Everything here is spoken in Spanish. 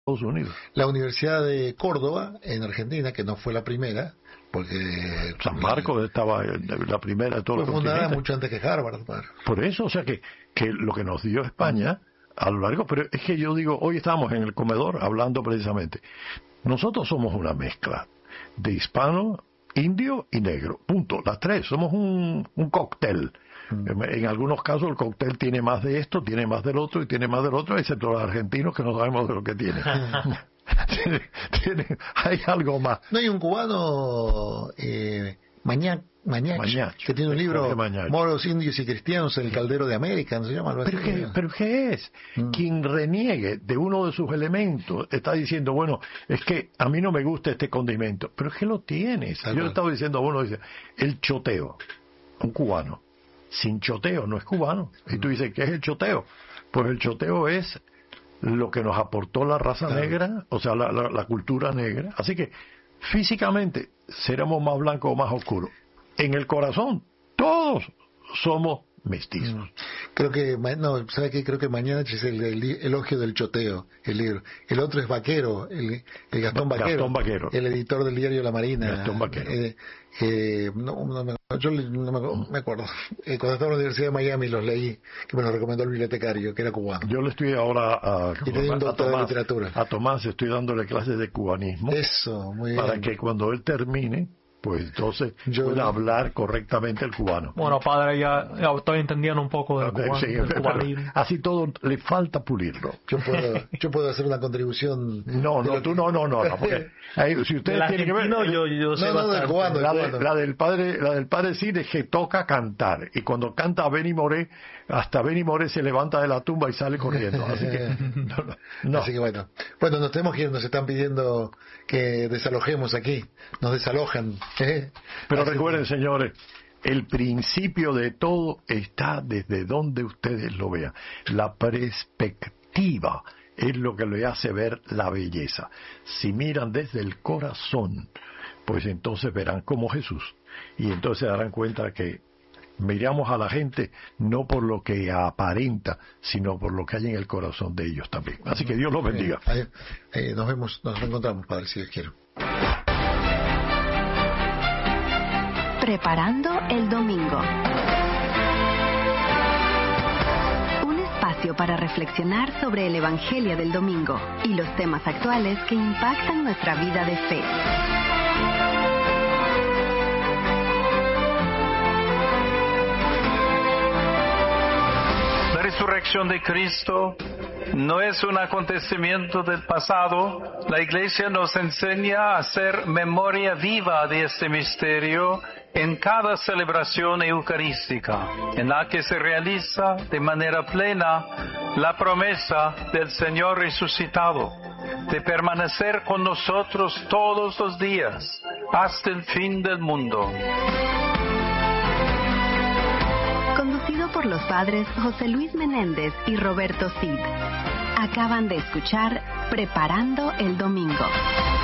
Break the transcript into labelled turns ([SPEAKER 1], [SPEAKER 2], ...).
[SPEAKER 1] Estados Unidos.
[SPEAKER 2] La Universidad de Córdoba, en Argentina, que no fue la primera, porque
[SPEAKER 1] San Marcos estaba la primera de todos los
[SPEAKER 2] fue fundada
[SPEAKER 1] continentes.
[SPEAKER 2] mucho antes que Harvard.
[SPEAKER 1] Por eso, o sea que lo que nos dio España a lo largo, pero es que yo digo, hoy estábamos en el comedor hablando precisamente, nosotros somos una mezcla de hispano, indio y negro, punto, las tres, somos un cóctel. En algunos casos el cóctel tiene más de esto, tiene más del otro y tiene más del otro, excepto los argentinos que no sabemos de lo que tienen. Hay algo más.
[SPEAKER 2] No hay un cubano, Mañach, que tiene un libro, Moros, Indios y Cristianos, El Caldero de América, ¿no se llama?
[SPEAKER 1] ¿Pero qué es? Quien reniegue de uno de sus elementos está diciendo, bueno, es que a mí no me gusta este condimento, pero es que lo tienes. Yo le estaba diciendo a uno, dice, el choteo, un cubano, sin choteo no es cubano. Y tú dices, ¿qué es el choteo? Pues el choteo es lo que nos aportó la raza negra, o sea, la cultura negra. Así que físicamente seremos más blancos o más oscuros. En el corazón, todos somos mestizos.
[SPEAKER 2] Creo que, no, ¿sabe qué? Creo que mañana es el elogio del choteo, el libro. El otro es Vaquero, el Gastón Vaquero, el editor del diario La Marina.
[SPEAKER 1] Gastón Vaquero.
[SPEAKER 2] Yo no me acuerdo. Cuando estaba en la Universidad de Miami los leí, que me lo recomendó el bibliotecario, que era cubano.
[SPEAKER 1] Yo le estoy ahora a Tomás estoy dándole clases de cubanismo.
[SPEAKER 2] Eso, muy bien.
[SPEAKER 1] Para que cuando él termine, pues entonces pueda hablar correctamente el cubano.
[SPEAKER 3] Bueno, padre, ya estoy entendiendo un poco del cubanismo.
[SPEAKER 1] Así todo le falta pulirlo.
[SPEAKER 2] Yo puedo hacer una contribución.
[SPEAKER 1] No, porque si ustedes tienen que ver,
[SPEAKER 3] yo sé
[SPEAKER 2] del cubano,
[SPEAKER 1] la del padre Cid es que toca cantar, y cuando canta Benny Moré, hasta Benny Moré se levanta de la tumba y sale corriendo. Así que
[SPEAKER 2] Así que bueno, nos tenemos que ir, nos están pidiendo que desalojemos aquí, nos desalojan.
[SPEAKER 1] Pero recuerden, señores, el principio de todo está desde donde ustedes lo vean. La perspectiva es lo que le hace ver la belleza. Si miran desde el corazón, pues entonces verán como Jesús, y entonces se darán cuenta que miramos a la gente no por lo que aparenta, sino por lo que hay en el corazón de ellos también. Así que Dios los bendiga.
[SPEAKER 2] Nos encontramos, Padre, si Dios quiere.
[SPEAKER 4] Preparando el domingo. Un espacio para reflexionar sobre el Evangelio del domingo y los temas actuales que impactan nuestra vida de fe.
[SPEAKER 5] La resurrección de Cristo no es un acontecimiento del pasado. La Iglesia nos enseña a hacer memoria viva de este misterio en cada celebración eucarística, en la que se realiza de manera plena la promesa del Señor resucitado, de permanecer con nosotros todos los días, hasta el fin del mundo.
[SPEAKER 4] Conducido por los padres José Luis Menéndez y Roberto Cid. Acaban de escuchar Preparando el Domingo.